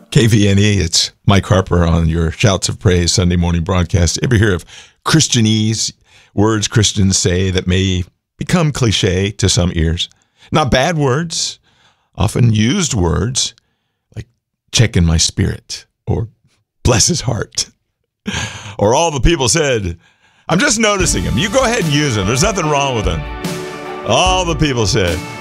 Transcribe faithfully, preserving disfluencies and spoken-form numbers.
K V N E, it's Mike Harper on your Shouts of Praise Sunday morning broadcast. Ever hear of Christianese, words Christians say that may become cliche to some ears? Not bad words, often used words like check in my spirit or bless his heart. Or all the people said, I'm just noticing them. You go ahead and use them. There's nothing wrong with them. All the people said.